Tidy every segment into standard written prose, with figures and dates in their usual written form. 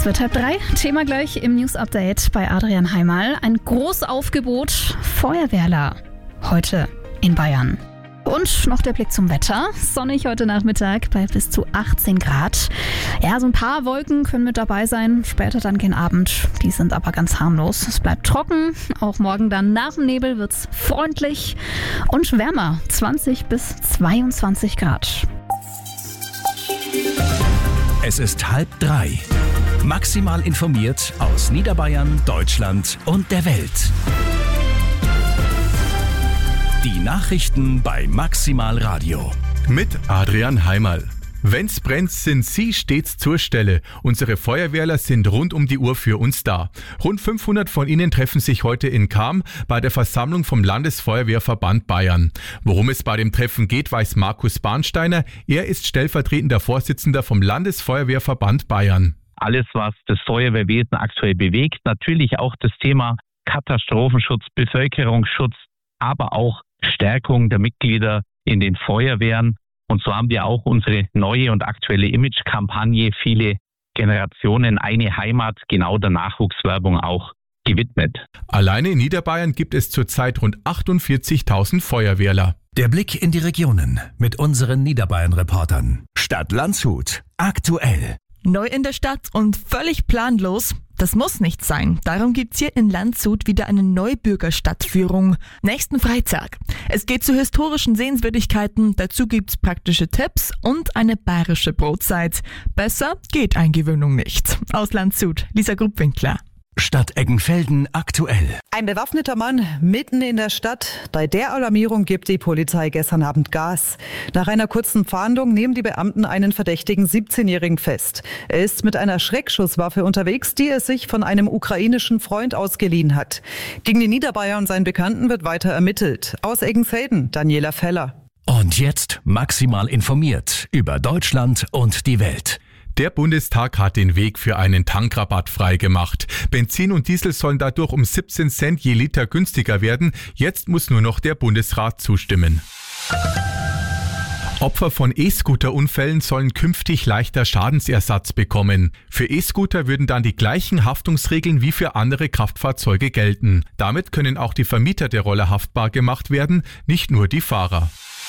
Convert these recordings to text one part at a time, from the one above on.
Es wird 2:30. Thema gleich im News Update bei Adrian Heimal. Ein Großaufgebot Feuerwehrler heute in Bayern. Und noch der Blick zum Wetter. Sonnig heute Nachmittag bei bis zu 18 Grad. Ja, so ein paar Wolken können mit dabei sein. Später dann gegen Abend. Die sind aber ganz harmlos. Es bleibt trocken. Auch morgen dann nach dem Nebel wird's freundlich und wärmer. 20 bis 22 Grad. Es ist 2:30. Maximal informiert aus Niederbayern, Deutschland und der Welt. Die Nachrichten bei Maximal Radio. Mit Adrian Heimal. Wenn's brennt, sind Sie stets zur Stelle. Unsere Feuerwehrler sind rund um die Uhr für uns da. Rund 500 von ihnen treffen sich heute in Cham bei der Versammlung vom Landesfeuerwehrverband Bayern. Worum es bei dem Treffen geht, weiß Markus Bahnsteiner. Er ist stellvertretender Vorsitzender vom Landesfeuerwehrverband Bayern. Alles, was das Feuerwehrwesen aktuell bewegt, natürlich auch das Thema Katastrophenschutz, Bevölkerungsschutz, aber auch Stärkung der Mitglieder in den Feuerwehren. Und so haben wir auch unsere neue und aktuelle Image-Kampagne Viele Generationen, eine Heimat, genau der Nachwuchswerbung auch gewidmet. Alleine in Niederbayern gibt es zurzeit rund 48.000 Feuerwehrler. Der Blick in die Regionen mit unseren Niederbayern-Reportern. Stadt Landshut. Aktuell. Neu in der Stadt und völlig planlos? Das muss nicht sein. Darum gibt's hier in Landshut wieder eine Neubürgerstadtführung. Nächsten Freitag. Es geht zu historischen Sehenswürdigkeiten, dazu gibt's praktische Tipps und eine bayerische Brotzeit. Besser geht Eingewöhnung nicht. Aus Landshut, Lisa Gruppwinkler. Stadt Eggenfelden aktuell. Ein bewaffneter Mann mitten in der Stadt. Bei der Alarmierung gibt die Polizei gestern Abend Gas. Nach einer kurzen Fahndung nehmen die Beamten einen verdächtigen 17-Jährigen fest. Er ist mit einer Schreckschusswaffe unterwegs, die er sich von einem ukrainischen Freund ausgeliehen hat. Gegen den Niederbayer und seinen Bekannten wird weiter ermittelt. Aus Eggenfelden, Daniela Feller. Und jetzt maximal informiert über Deutschland und die Welt. Der Bundestag hat den Weg für einen Tankrabatt freigemacht. Benzin und Diesel sollen dadurch um 17 Cent je Liter günstiger werden. Jetzt muss nur noch der Bundesrat zustimmen. Opfer von E-Scooter-Unfällen sollen künftig leichter Schadensersatz bekommen. Für E-Scooter würden dann die gleichen Haftungsregeln wie für andere Kraftfahrzeuge gelten. Damit können auch die Vermieter der Roller haftbar gemacht werden, nicht nur die Fahrer.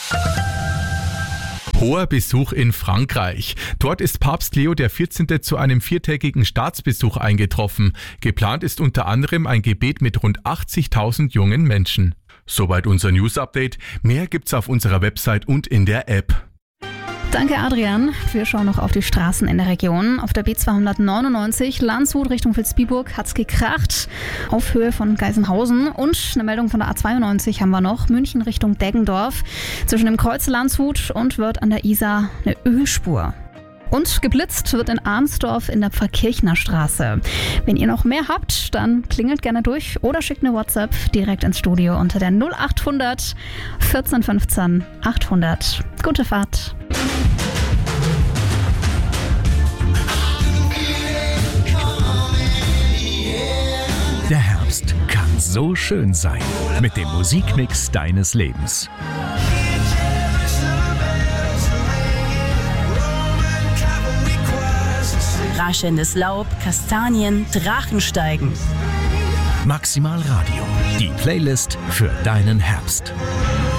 Hoher Besuch in Frankreich. Dort ist Papst Leo XIV. Zu einem 4-tägigen Staatsbesuch eingetroffen. Geplant ist unter anderem ein Gebet mit rund 80.000 jungen Menschen. Soweit unser News-Update. Mehr gibt's auf unserer Website und in der App. Danke, Adrian. Wir schauen noch auf die Straßen in der Region. Auf der B299 Landshut Richtung Vilsbiburg hat's gekracht. Auf Höhe von Geisenhausen. Und eine Meldung von der A92 haben wir noch. München Richtung Deggendorf. Zwischen dem Kreuz Landshut und Wörth an der Isar eine Ölspur. Und geblitzt wird in Arnsdorf in der Pfarrkirchner Straße. Wenn ihr noch mehr habt, dann klingelt gerne durch oder schickt eine WhatsApp direkt ins Studio unter der 0800 14 15 800. Gute Fahrt. Der Herbst kann so schön sein. Mit dem Musikmix deines Lebens. Raschelndes Laub, Kastanien, Drachensteigen. Maximal Radio. Die Playlist für deinen Herbst.